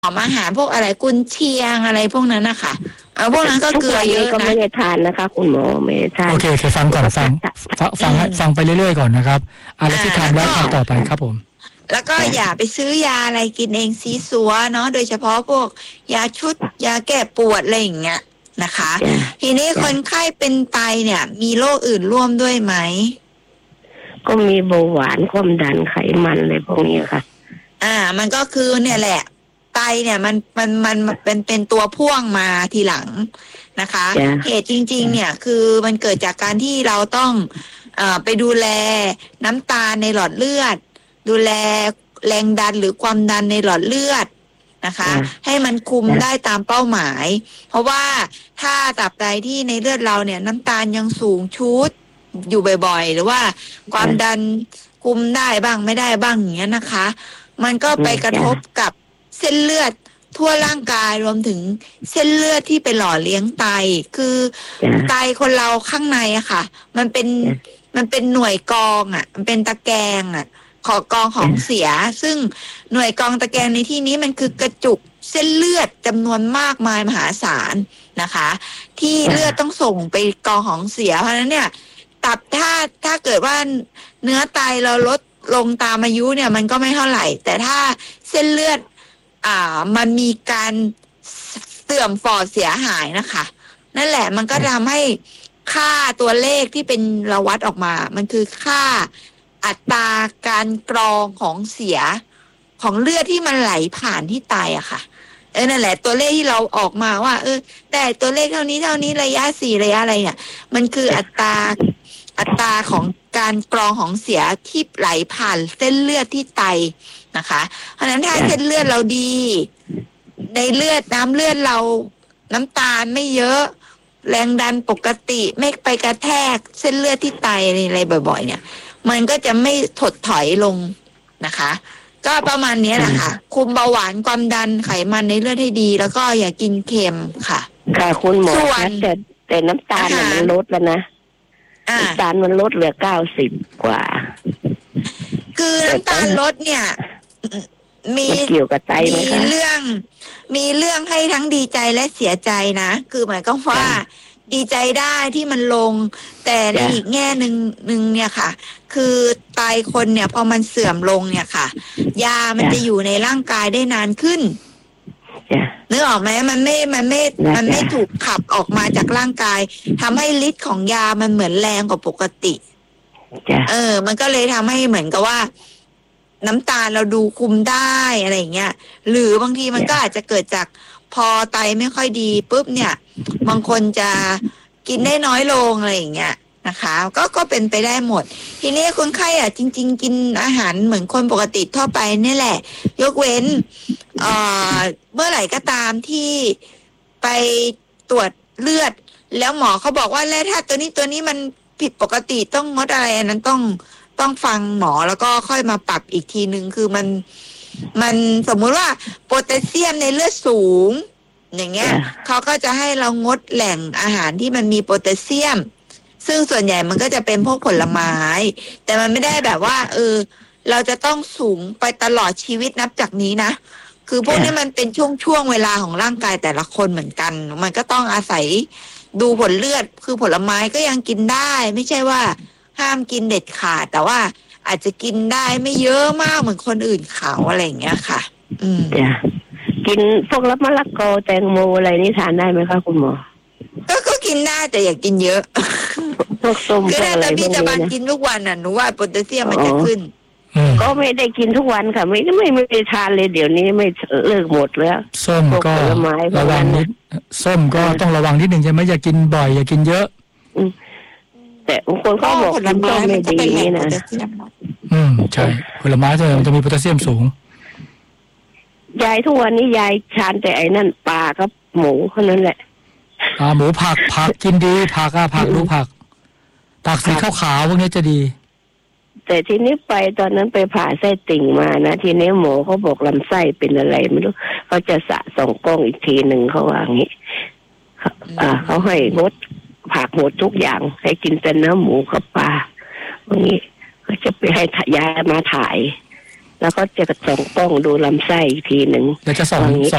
อมอาหารพวกอะไรกุนเชียงอะไรพวกนั้นนะคะพวกนั้นก็เกลือเยอะก็นะไม่ได้ทานนะคะคุณหมอไม่ได้ทานโอเคฟังก่อนฟังไปเรื่อยๆก่อนนะครับอะไรที่ทานแล้วทานต่อไปครับผมแล้วก็อย่าไปซื้อยาอะไรกินเองซีซัวเนาะโดยเฉพาะพวกยาชุดยาแก้ปวดอะไรอย่างเงี้ยนะคะทีนี้คนไข้เป็นไตเนี่ยมีโรคอื่นร่วมด้วยไหมก็มีเบาหวานความดันไขมันอะไรพวกนี้ค่ะมันก็คือเนี่ยแหละไตเนี่ยมันเป็นตัวพ่วงมาทีหลังนะคะเหตุจริงๆเนี่ยคือมันเกิดจากการที่เราต้องไปดูแลน้ำตาลในหลอดเลือดดูแลแรงดันหรือความดันในหลอดเลือดนะคะให้มันคุมได้ตามเป้าหมายเพราะว่าถ้าตราบใดที่ในเลือดเราเนี่ยน้ำตาลยังสูงชุดอยู่บ่อยๆหรือว่าความดันคุมได้บ้างไม่ได้บ้างอย่างเงี้ยนะคะมันก็ไปกระทบกับเส้นเลือดทั่วร่างกายรวมถึงเส้นเลือดที่ไปหล่อเลี้ยงไตคือไตคนเราข้างในอะค่ะมันเป็นหน่วยกรองอะมันเป็นตะแกรงอะกรองของเสียซึ่งหน่วยกรองตะแกรงในที่นี้มันคือกระจุกเส้นเลือดจำนวนมากมายมหาศาลนะคะที่เลือดต้องส่งไปกรองของเสียเพราะฉะนั้นเนี่ยตับถ้าเกิดว่าเนื้อไตเราลดลงตามอายุเนี่ยมันก็ไม่เท่าไหร่แต่ถ้าเส้นเลือดมันมีการเสื่อมฝ่อเสียหายนะคะนั่นแหละมันก็ทำให้ค่าตัวเลขที่เป็นเราวัดออกมามันคือค่าอัตราการกรองของเสียของเลือดที่มันไหลผ่านที่ไตอะค่ะนั่นแหละตัวเลขที่เราออกมาว่าแต่ตัวเลขเท่านี้ระยะ4ระยะอะไรเนี่ยมันคืออัตราของการกรองของเสียที่ไหลผ่านเส้นเลือดที่ไตนะคะเพราะฉะนั้นถ้าเส้นเลือดเราดีในเลือดน้ำเลือดเราน้ำตาลไม่เยอะแรงดันปกติไม่ไปกระแทกเส้นเลือดที่ไตอะไรบ่อยๆเนี่ยมันก็จะไม่ถดถอยลงนะคะก็ประมาณนี้แหละค่ะคุมเบาหวานความดันไขมันในเลือดให้ดีแล้วก็อย่ากินเค็มค่ะค่ะคุณหมอแต่น้ำตาลมันลดแล้วนะน้ำตาลมันลดเหลือ90 กว่าคือน้ำตาลลดเนี่ยมีเกี่ยวกับไตไหมคะมีเรื่องให้ทั้งดีใจและเสียใจนะคือหมายก็ว่าดีใจได้ที่มันลงแต่ในอีกแง่หนึ่งเนี่ยค่ะคือไตคนเนี่ยพอมันเสื่อมลงเนี่ยค่ะยามันจะอยู่ในร่างกายได้นานขึ้นนึกออกไหมมันไม่ถูกขับออกมาจากร่างกายทำให้ฤทธิ์ของยามันเหมือนแรงกว่าปกติมันก็เลยทำให้เหมือนกับว่าน้ำตาลเราดูคุมได้อะไรอย่างเงี้ยหรือบางทีมันก็อาจจะเกิดจากพอไตไม่ค่อยดีปุ๊บเนี่ยบางคนจะกินได้น้อยลงอะไรอย่างเงี้ยนะคะก็เป็นไปได้หมดทีนี้คนไข้จริงๆกินอาหารเหมือนคนปกติทั่วไปนี่แหละยกเว้นเมื่อไหร่ก็ตามที่ไปตรวจเลือดแล้วหมอเขาบอกว่าแล้วถ้าตัวนี้มันผิดปกติต้องงดอะไรอันนั้นต้องฟังหมอแล้วก็ค่อยมาปรับอีกทีนึงคือมันสมมุติว่าโพแทสเซียมในเลือดสูงอย่างเงี้ยเขาก็จะให้เรางดแหล่งอาหารที่มันมีโพแทสเซียมซึ่งส่วนใหญ่มันก็จะเป็นพวกผลไม้แต่มันไม่ได้แบบว่าเราจะต้องสูงไปตลอดชีวิตนับจากนี้นะคือพวกนี้มันเป็นช่วงเวลาของร่างกายแต่ละคนเหมือนกันมันก็ต้องอาศัยดูผลเลือดคือผลไม้ก็ยังกินได้ไม่ใช่ว่าห้ามกินเด็ดขาดแต่ว่าอาจจะกินได้ไม่เยอะมากเหมือนคนอื่นเขาอะไรอย่างเงี้ยค่ะกินพวกมะละกอแตงโมอะไรนี่ทานได้ไหมคะคุณหมอก็กินได้แต่อย่ากินเยอะพวกส้มคือถ้าพี่จะมากินทุกวันน่ะหนูว่าโพแทสเซียมมันจะขึ้นก็ไม่ได้กินทุกวันค่ะไม่ได้ทานเลยเดี๋ยวนี้ไม่เลิกหมดแล้วส้มก็ระวังนิดส้มก็ต้องระวังนิดนึงใช่ไหมอย่ากินบ่อยอย่ากินเยอะแต่บางคนเขาบอกกินส้มไม่ดีนะใช่ผลไม้จะมีโพแทสเซียมสูงยายทุกวันนี้ยายทานแต่ไอ้นั่นปลากับหมูเท่านั้นแหละหมูผักกินดีผักดูผักสีขาวๆพวกนี้จะดีแต่ทีนี้ไปตอนนั้นไปผ่าไส้ติ่งมานะทีนี้หมอเขาบอกลำไส้เป็นอะไรไม่รู้เขาจะสะส่องกล้องอีกทีหนึ่งเขาว่างี้เขาให้งดผักหมดทุกอย่างให้กินแต่เนื้อหมูกับปลาอย่างนี้เขาจะไปให้ยามาถ่ายแล้วก็จะส่องกล้องดูลำไส้อีกทีหนึ่งแล้วจะส่อง